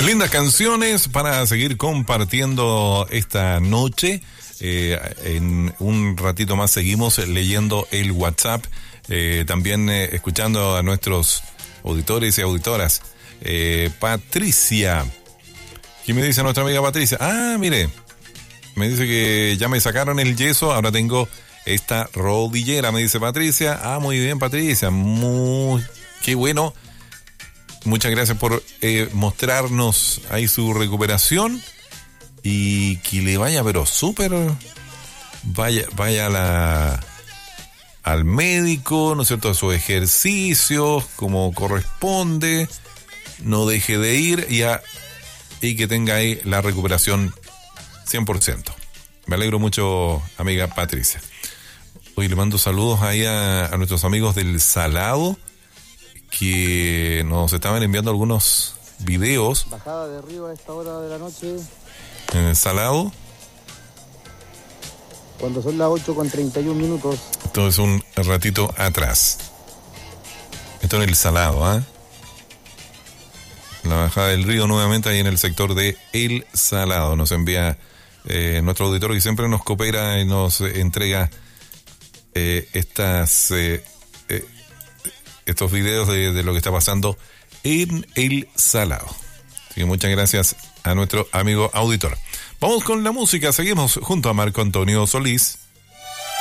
Lindas canciones para seguir compartiendo esta noche. En un ratito más seguimos leyendo el WhatsApp, también escuchando a nuestros auditores y auditoras. Patricia, ¿qué me dice nuestra amiga Patricia? Mire, me dice que ya me sacaron el yeso, ahora tengo esta rodillera, me dice Patricia. Muy bien, Patricia, qué bueno. Muchas gracias por mostrarnos ahí su recuperación y que le vaya, pero súper. Vaya al médico, ¿no es cierto?, a sus ejercicios como corresponde. No deje de ir y que tenga ahí la recuperación 100%. Me alegro mucho, amiga Patricia. Hoy le mando saludos ahí a nuestros amigos del Salado, que nos estaban enviando algunos videos. Bajada de río a esta hora de la noche. En el Salado. Cuando son las 8:31. Esto es un ratito atrás. Esto en el Salado, La bajada del río nuevamente ahí en el sector de El Salado. Nos envía nuestro auditor que siempre nos coopera y nos entrega estos videos de lo que está pasando en El Salado. Así que muchas gracias a nuestro amigo auditor. Vamos con la música, seguimos junto a Marco Antonio Solís.